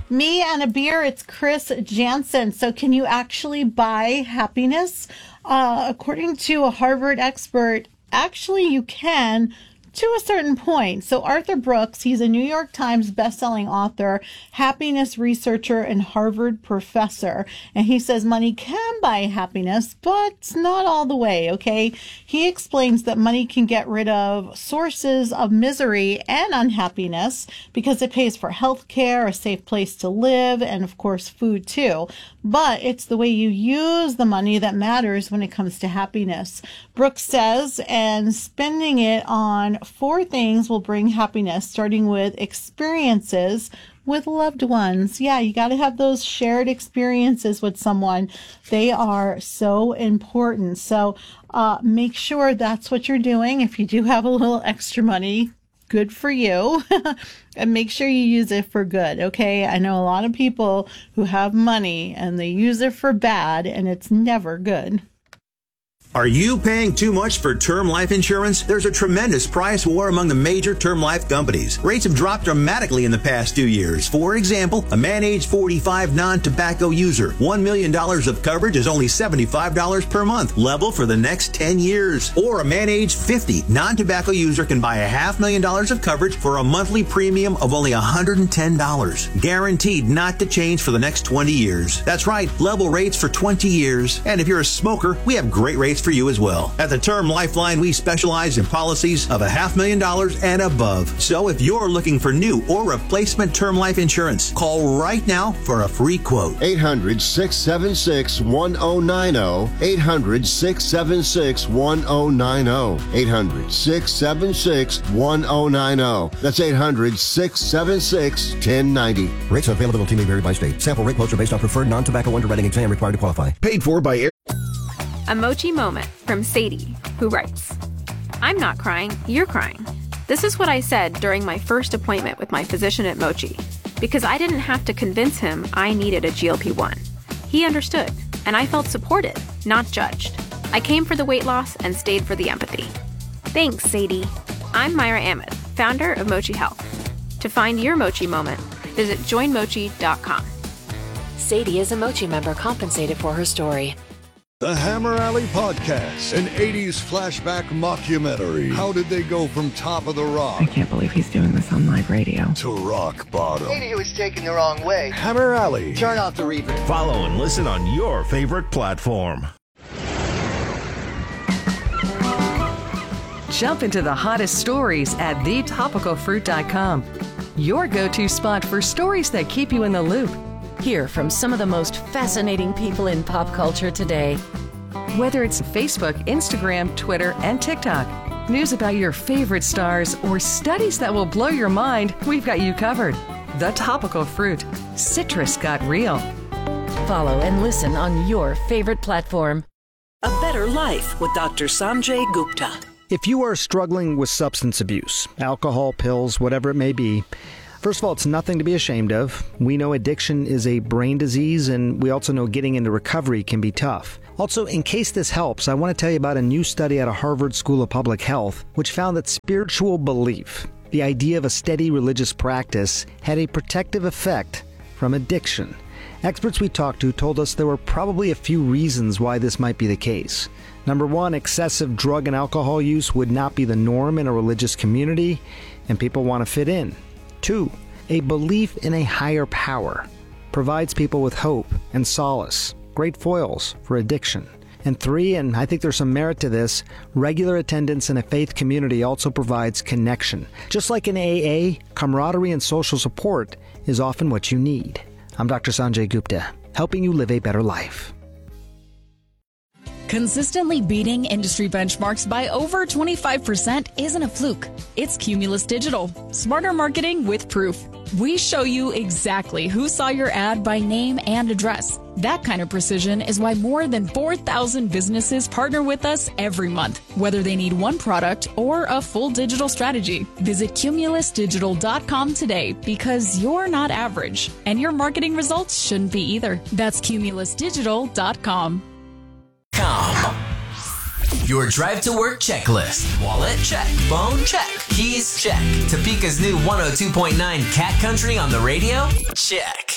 Me and a beer, it's Chris Jansen. So can you actually buy happiness? According to a Harvard expert, actually you can, to a certain point. So Arthur Brooks, he's a New York Times bestselling author, happiness researcher, and Harvard professor. And he says money can buy happiness, but not all the way, okay? He explains that money can get rid of sources of misery and unhappiness because it pays for health care, a safe place to live, and of course food too. But it's the way you use the money that matters when it comes to happiness. Brooks says, and spending it on 4 things will bring happiness, starting with experiences with loved ones. Yeah, you got to have those shared experiences with someone. They are so important. So make sure that's what you're doing. If you do have a little extra money, good for you. And make sure you use it for good, okay? I know a lot of people who have money and they use it for bad, and it's never good. Are you paying too much for term life insurance? There's a tremendous price war among the major term life companies. Rates have dropped dramatically in the past 2 years. For example, a man age 45 non-tobacco user, $1 million of coverage is only $75 per month, level for the next 10 years. Or a man age 50 non-tobacco user can buy $500,000 of coverage for a monthly premium of only $110, guaranteed not to change for the next 20 years. That's right, level rates for 20 years. And if you're a smoker, we have great rates for you as well. At the Term Lifeline, we specialize in policies of $500,000 and above. So if you're looking for new or replacement term life insurance, call right now for a free quote. 800-676-1090. 800-676-1090. 800-676-1090. That's 800-676-1090. Rates and availability may vary by state. Sample rate quotes are based on preferred non-tobacco underwriting exam required to qualify. Paid for by Air. A Mochi moment from Sadie, who writes, I'm not crying, you're crying. This is what I said during my first appointment with my physician at Mochi, because I didn't have to convince him I needed a GLP-1. He understood, and I felt supported, not judged. I came for the weight loss and stayed for the empathy. Thanks, Sadie. I'm Myra Ahmed, founder of Mochi Health. To find your Mochi moment, visit joinmochi.com. Sadie is a Mochi member compensated for her story. The Hammer Alley Podcast, an 80s flashback mockumentary. How did they go from top of the rock? I can't believe he's doing this on live radio. To rock bottom. Maybe he was taken the wrong way. Hammer Alley. Turn off the reverb. Follow and listen on your favorite platform. Jump into the hottest stories at thetopicalfruit.com. Your go-to spot for stories that keep you in the loop. Hear from some of the most fascinating people in pop culture today. Whether it's Facebook, Instagram, Twitter, and TikTok, news about your favorite stars, or studies that will blow your mind, we've got you covered. The Topical Fruit. Citrus got real. Follow and listen on your favorite platform. A Better Life with Dr. Sanjay Gupta. If you are struggling with substance abuse, alcohol, pills, whatever it may be, first of all, it's nothing to be ashamed of. We know addiction is a brain disease, and we also know getting into recovery can be tough. Also, in case this helps, I want to tell you about a new study out of Harvard School of Public Health, which found that spiritual belief, the idea of a steady religious practice, had a protective effect from addiction. Experts we talked to told us there were probably a few reasons why this might be the case. Number one, excessive drug and alcohol use would not be the norm in a religious community, and people want to fit in. 2, a belief in a higher power provides people with hope and solace, great foils for addiction. And 3, and I think there's some merit to this, regular attendance in a faith community also provides connection. Just like in AA, camaraderie and social support is often what you need. I'm Dr. Sanjay Gupta, helping you live a better life. Consistently beating industry benchmarks by over 25% isn't a fluke. It's Cumulus Digital. Smarter marketing with proof. We show you exactly who saw your ad by name and address. That kind of precision is why more than 4,000 businesses partner with us every month, whether they need one product or a full digital strategy. Visit cumulusdigital.com today because you're not average, and your marketing results shouldn't be either. That's cumulusdigital.com. Your drive to work checklist. Wallet? Check. Phone? Check. Keys? Check. Topeka's new 102.9 Cat Country on the radio? Check.